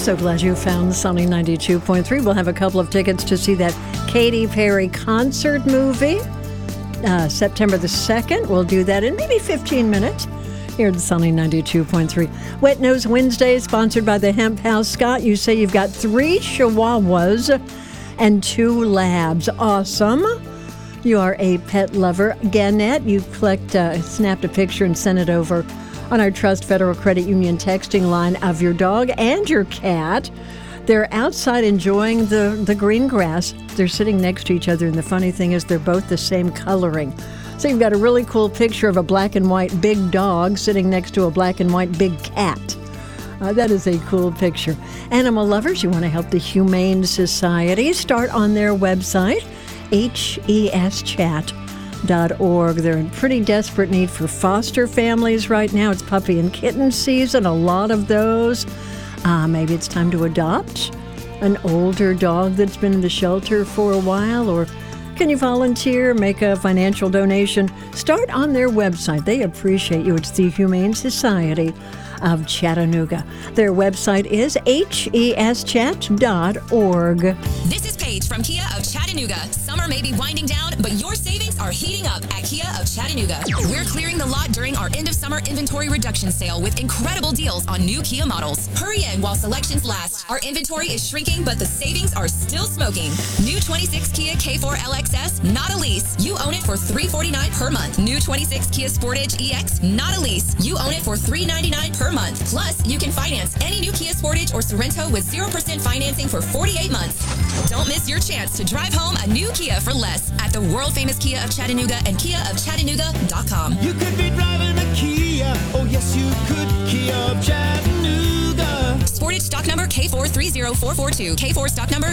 So glad you found Sunny 92.3. We'll have a couple of tickets to see that Katy Perry concert movie. September the 2nd. We'll do that in maybe 15 minutes here at Sunny 92.3. Wet Nose Wednesday, sponsored by the Hemp House. Scott, you say you've got 3 Chihuahuas and 2 Labs. Awesome. You are a pet lover. Gannett, you snapped a picture and sent it over on our Trust Federal Credit Union texting line of your dog and your cat. They're outside enjoying the green grass. They're sitting next to each other, and the funny thing is they're both the same coloring. So you've got a really cool picture of a black and white big dog sitting next to a black and white big cat. That is a cool picture. Animal lovers, you want to help the Humane Society. Start on their website, heschat.org. They're in pretty desperate need for foster families right now. It's puppy and kitten season, a lot of those. Maybe it's time to adopt an older dog that's been in the shelter for a while, or can you volunteer, make a financial donation? Start on their website. They appreciate you. It's the Humane Society of Chattanooga. Their website is heschat.org. This is Paige from Kia of Chattanooga. Summer may be winding down, but your savings are heating up at Kia of Chattanooga. We're clearing the lot during our end-of-summer inventory reduction sale with incredible deals on new Kia models. Hurry in while selections last. Our inventory is shrinking, but the savings are still smoking. New 26 Kia K4 LXS, not a lease. You own it for $349 per month. New 26 Kia Sportage EX, not a lease. You own it for $399 per month. Plus, you can finance any new Kia Sportage or Sorento with 0% financing for 48 months. Don't miss your chance to drive home a new Kia for less at the world-famous Kia of Chattanooga and KiaofChattanooga.com. You could be driving a Kia. Oh, yes, you could. Kia of Chattanooga. Sportage stock number K430442. K4 stock number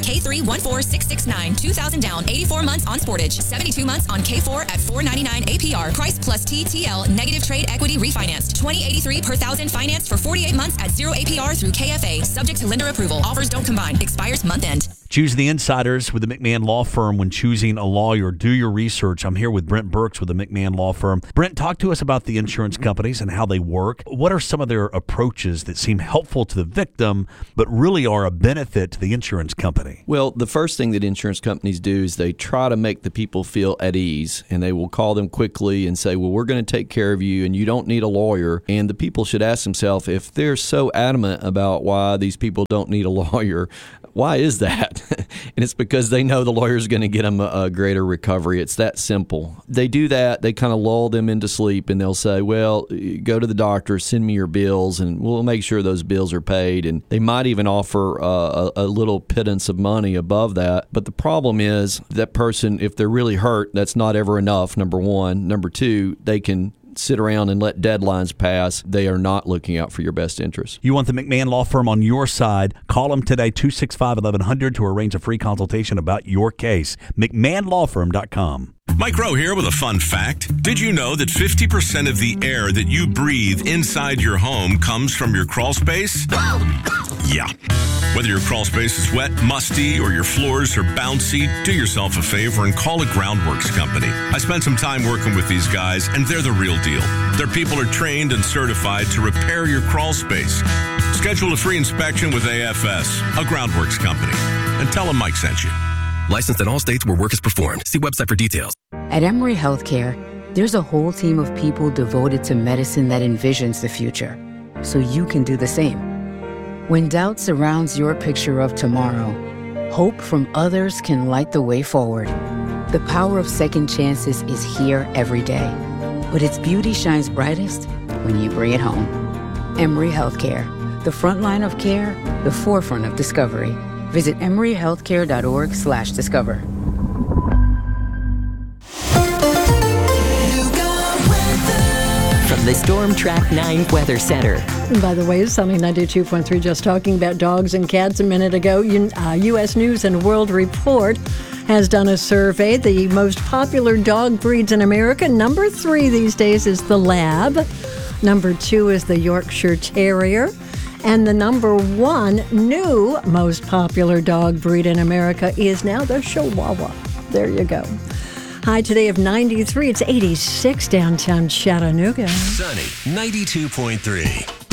K314669. 2000 down, 84 months on Sportage. 72 months on K4 at $499 APR. Price plus TTL. Negative trade equity refinanced. $20.83 per thousand financed for 48 months at 0 APR through KFA. Subject to lender approval. Offers don't combine. Expires month end. Choose the insiders with the McMahon Law Firm when choosing a lawyer. Do your research. I'm here with Brent Burks with the McMahon Law Firm. Brent, talk to us about the insurance companies and how they work. What are some of their approaches that seem helpful to the victim but really are a benefit to the insurance company? Well, the first thing that insurance companies do is they try to make the people feel at ease, and they will call them quickly and say, well, we're going to take care of you and you don't need a lawyer. And the people should ask themselves, if they're so adamant about why these people don't need a lawyer, why is that? And it's because they know the lawyer's going to get them a greater recovery. It's that simple. They do that. They kind of lull them into sleep, and they'll say, well, go to the doctor, send me your bills, and we'll make sure those bills are paid. And they might even offer a little pittance of money above that. But the problem is that person, if they're really hurt, that's not ever enough, number one. Number two, they can sit around and let deadlines pass. They are not looking out for your best interest. You want the McMahon Law Firm on your side. Call them today, 265-1100, to arrange a free consultation about your case. McMahonLawFirm.com. Mike Rowe here with a fun fact. Did you know that 50% of the air that you breathe inside your home comes from your crawl space? Yeah. Whether your crawl space is wet, musty, or your floors are bouncy, do yourself a favor and call a Groundworks company. I spent some time working with these guys, and they're the real deal. Their people are trained and certified to repair your crawl space. Schedule a free inspection with AFS, a Groundworks company, and tell them Mike sent you. Licensed in all states where work is performed. See website for details. At Emory Healthcare, there's a whole team of people devoted to medicine that envisions the future, so you can do the same. When doubt surrounds your picture of tomorrow, hope from others can light the way forward. The power of second chances is here every day, but its beauty shines brightest when you bring it home. Emory Healthcare, the front line of care, the forefront of discovery. Visit emoryhealthcare.org/discover. From the Storm Track 9 Weather Center. And by the way, Sunny 92.3, just talking about dogs and cats a minute ago. U.S. News and World Report has done a survey. The most popular dog breeds in America, number 3 these days is the Lab. Number 2 is the Yorkshire Terrier. And the number 1 new most popular dog breed in America is now the Chihuahua. There you go. High today of 93. It's 86 downtown Chattanooga. Sunny 92.3.